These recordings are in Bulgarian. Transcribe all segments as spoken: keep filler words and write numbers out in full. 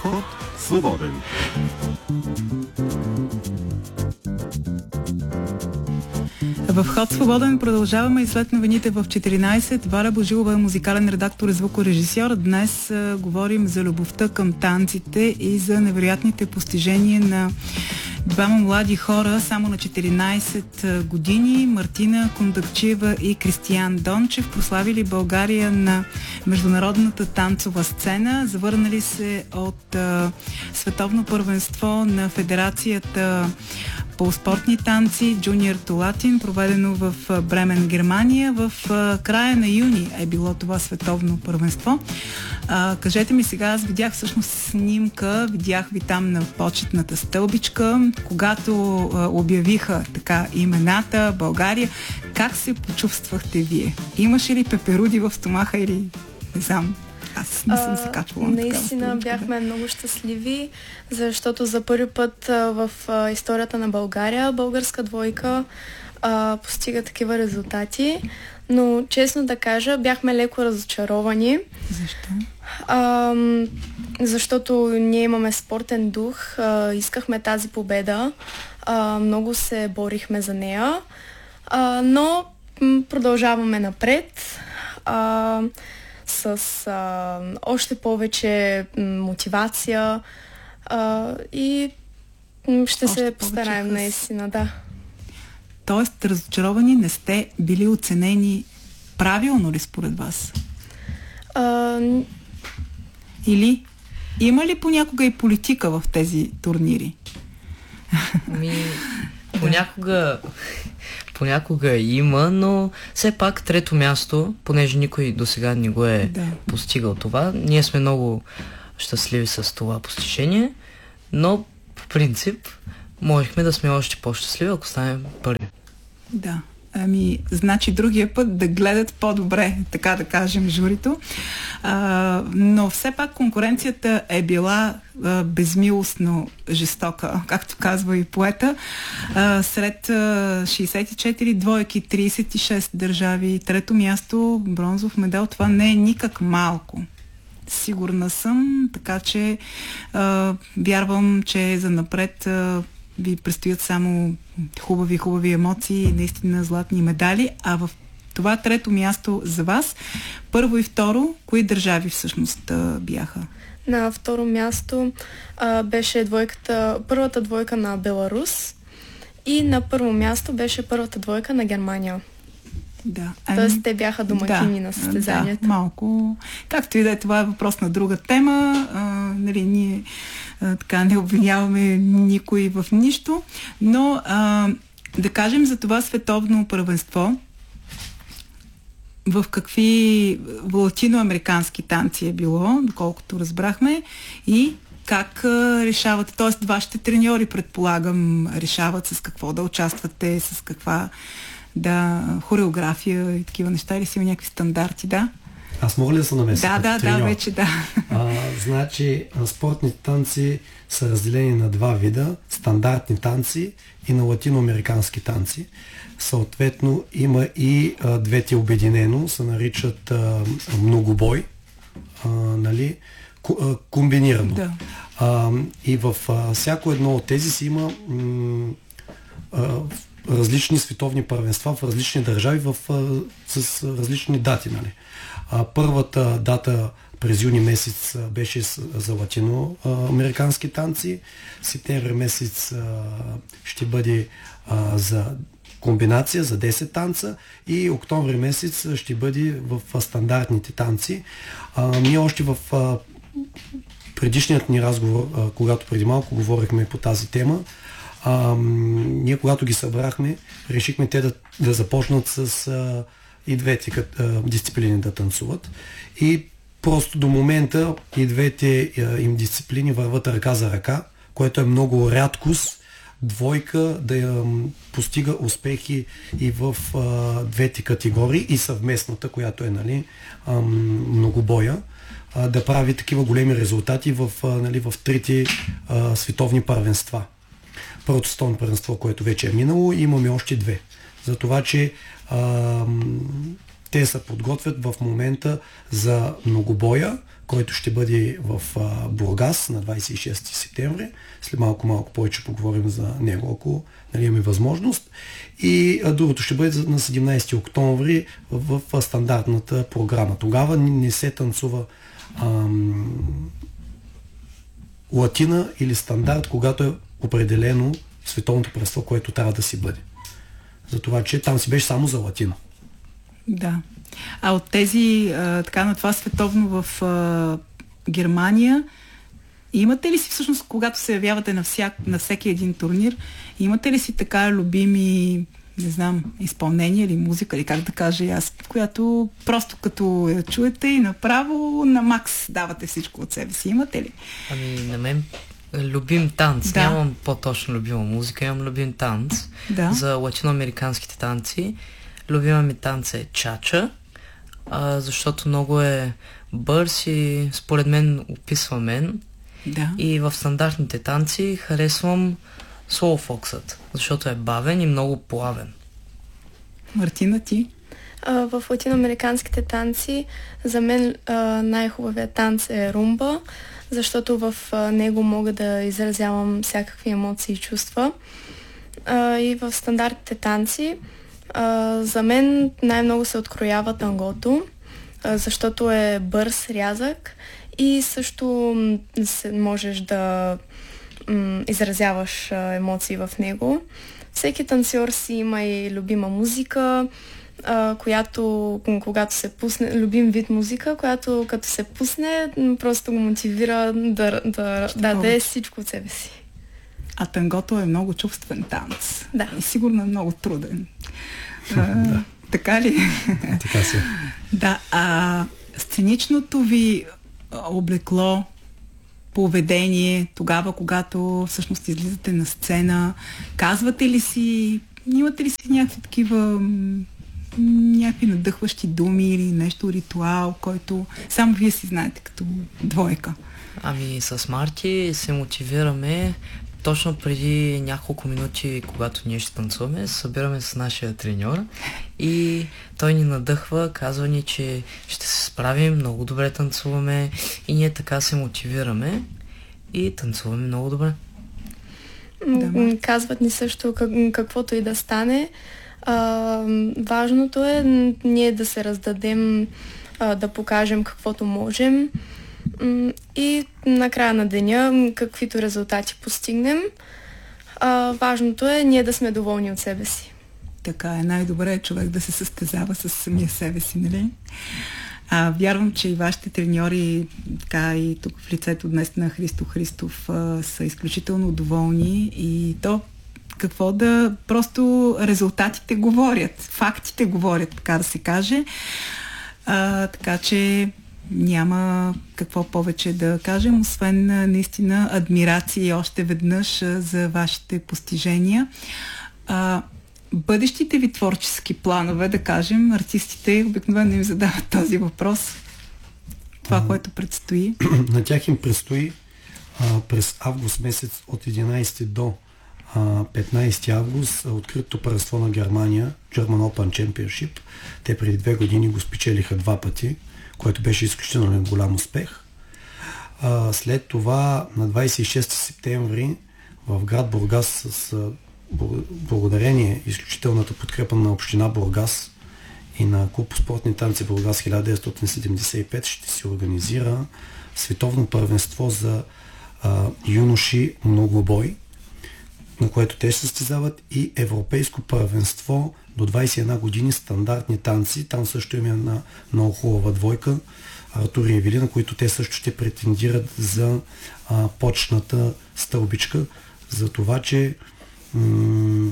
Вход свободен. В Ход свободен продължаваме и след новините в четиринайсет. Валя Божилова е музикален редактор и звукорежисьор. Днес а, говорим за любовта към танците и за невероятните постижения на двама млади хора, само на четиринайсет години, Мартина Кондакчиева и Кристиян Дончев, прославили България на международната танцова сцена, завърнали се от а, световно първенство на Федерацията по спортни танци Junior to Latin, проведено в Бремен, Германия. В а, края на юни е било това световно първенство. А, кажете ми сега, аз видях всъщност снимка, видях ви там на почетната стълбичка, когато а, обявиха така имената България. Как се почувствахте вие? Имаше ли пеперуди в стомаха или не знам? Аз не съм се качвала. Наистина бяхме много щастливи, защото за първи път а, в а, историята на България българска двойка а, постига такива резултати. Но честно да кажа, бяхме леко разочаровани. Защо? А, защото ние имаме спортен дух, а, искахме тази победа, а, много се борихме за нея, а, но м, продължаваме напред а, с а, още повече м, мотивация а, и м, ще още се постараем наистина, да. Тоест, разочаровани не сте били оценени правилно ли според вас? А... Или има ли понякога и политика в тези турнири? Ми, понякога, понякога има, но все пак трето място, понеже никой досега не го е да. постигал това, ние сме много щастливи с това постижение, но по принцип можехме да сме още по-щастливи, ако станем първи. Да. Ами, значи другия път да гледат по-добре, така да кажем, журито. А, но все пак конкуренцията е била а, безмилостно жестока, както казва и поета. А, сред а, шейсет и четири двойки, трийсет и шест държави, трето място, бронзов медал, това не е никак малко. Сигурна съм, така че а, вярвам, че занапред а, ви предстоят само хубави, хубави емоции, наистина златни медали. А в това трето място за вас, първо и второ, кои държави всъщност а, бяха? На второ място а, беше двойката, първата двойка на Беларус и на първо място беше първата двойка на Германия. Да. Тоест те бяха домакини да, на състезанието. Да, малко. Както и да е, това е въпрос на друга тема. А, нали, ние а, така не обвиняваме никой в нищо, но а, да кажем за това световно първенство, в какви латиноамерикански танци е било, доколкото разбрахме, и как а, решавате, т.е. вашите треньори, предполагам, решават с какво да участвате, с каква да, хореография и такива неща, или си има някакви стандарти, да? Аз мога ли да се намеся? Да, да, треньор? да, вече да. А, значи, спортните танци са разделени на два вида, стандартни танци и на латиноамерикански танци. Съответно, има и а, двете обединено, се наричат а, многобой, а, нали, Ку, а, комбинирано. Да. А, и в а, всяко едно от тези си има м, а, различни световни първенства в различни държави в, а, с различни дати. Нали. А, първата дата през юни месец а, беше с, за латиноамерикански танци, септември месец а, ще бъде а, за комбинация за десет танца и октомври месец ще бъде в а, стандартните танци. А, ние още в а, предишният ни разговор, а, когато преди малко говорихме по тази тема, А, ние когато ги събрахме, решихме те да, да започнат с а, и двете кът, а, дисциплини да танцуват. И просто до момента и двете а, им дисциплини върват ръка за ръка, което е много рядкост двойка да а, постига успехи и в а, двете категории и съвместната, която е, нали, а, многобоя, а, да прави такива големи резултати в, а, нали, в трите а, световни първенства. Първото световно първенство, което вече е минало, имаме още две. За това, че а, те се подготвят в момента за многобоя, който ще бъде в а, Бургас на двадесет и шести септември. След малко-малко повече поговорим за него, ако нали, имаме възможност. И а, другото ще бъде на седемнадесети октомври в, в, в стандартната програма. Тогава не се танцува ам, латина или стандарт, когато е определено световното първенство, което трябва да си бъде. Затова, че там си беше само за латина. Да. А от тези, а, така на това световно в а, Германия, имате ли си всъщност, когато се явявате на, всяк, на всеки един турнир, имате ли си така любими, не знам, изпълнения или музика, или как да кажа аз, която просто като я чуете и направо на макс давате всичко от себе си. Имате ли? Ами на мен любим танц. Да. Нямам по-точно любима музика, имам любим танц. Да. За латиноамериканските танци. Любима ми танц е чача, а, защото много е бърз и според мен описва мен. Да. И в стандартните танци харесвам слоуфоксът, защото е бавен и много плавен. Мартина, ти? А, в латиноамериканските танци за мен а, най-хубавият танц е румба, защото в а, него мога да изразявам всякакви емоции и чувства. А, и в стандартните танци а, за мен най-много се откроява тангото, а, защото е бърз, рязък и също се, можеш да м, изразяваш а, емоции в него. Всеки танцор си има и любима музика, а, която, когато се пусне, любим вид музика, която като се пусне, просто го мотивира да, да, да даде всичко от себе си. А тангото е много чувствен танц. Да. И сигурно е много труден. А, да. Така ли? Така се. Да, а сценичното ви облекло, поведение, тогава, когато всъщност излизате на сцена, казвате ли си, имате ли си някакви такива някакви надъхващи думи или нещо, ритуал, който само вие си знаете като двойка? Ами с Марти се мотивираме точно преди няколко минути, когато ние ще танцуваме, събираме с нашия треньор и той ни надъхва, казва ни, че ще се справим, много добре танцуваме и ние така се мотивираме и танцуваме много добре. Да, казват ни също как, каквото и да стане. А, важното е ние да се раздадем, а, да покажем каквото можем и накрая на деня каквито резултати постигнем. А, важното е ние да сме доволни от себе си. Така е, най-добре е човек да се състезава с самия себе си, нали? А, вярвам, че и вашите треньори, така и тук в лицето днес на Христо Христов, а, са изключително доволни и то какво да... Просто резултатите говорят, фактите говорят, така да се каже. А, така че няма какво повече да кажем, освен наистина адмирация още веднъж за вашите постижения. А, бъдещите ви творчески планове, да кажем, артистите обикновено им задават този въпрос. Това, а, което предстои. На тях им предстои а, през август месец от единадесети до а, петнадесети август откритото първенство на Германия, German Open Championship. Те преди две години го спечелиха два пъти, което беше изключително голям успех. А, след това на двадесет и шести септември в град Бургас с благодарение изключителната подкрепа на община Бургас и на клуб по спортни танци Бургас хиляда деветстотин седемдесет и пет ще се организира световно първенство за а, юноши многобой, на което те се състезават, и европейско първенство до двадесет и една години стандартни танци. Там също има една много хубава двойка, Артур и Евелина, които те също ще претендират за а, почната стълбичка. За това, че м-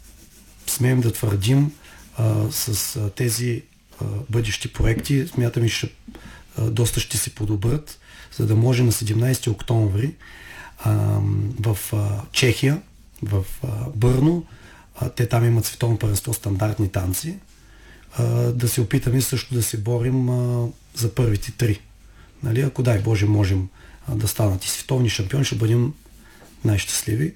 смеем да твърдим а, с а, тези а, бъдещи проекти, смятам, че а, доста ще се подобрят, за да може на седемнадесети октомври а, в а, Чехия, в а, Бърно, а, те там имат световно първенство стандартни танци, а, да се опитаме също да се борим а, за първите три. Нали? Ако дай Боже можем а, да станат и световни шампиони, ще бъдем най-щастливи.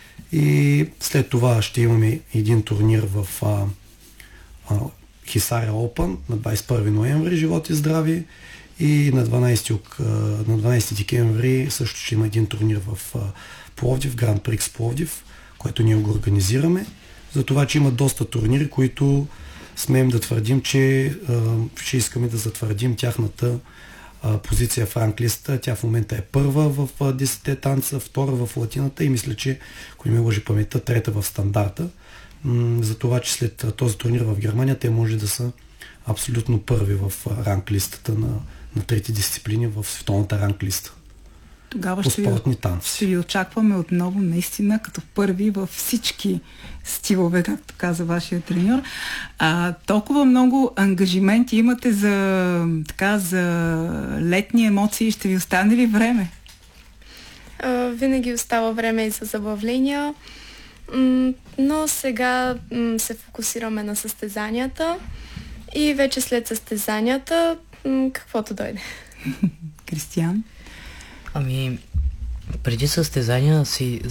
И след това ще имаме един турнир в а, а, Хисаря Open на двадесет и първи ноември, живот и здраве, И на дванайсети, на дванайсети декември също ще има един турнир в Пловдив, Гранд Прикс Пловдив, който ние го организираме. За това, че има доста турнири, които смеем да твърдим, че ще искаме да затвърдим тяхната позиция в ранглиста. Тя в момента е първа в десетте танца, втора в латината и мисля, че, ако не ме лъжи паметта, трета в стандарта. За това, че след този турнир в Германия те може да са абсолютно първи в ранглистата на, на трети дисциплини в световната ранглиста. Тогава ще ви, ще ви очакваме отново наистина като първи във всички стилове, както каза вашия треньор. А, толкова много ангажименти имате за, така, за летни емоции. Ще ви остане ли време? А, винаги остава време и за забавления, м- но сега м- се фокусираме на състезанията и вече след състезанията м- каквото дойде. Кристиян? Ами, преди състезания си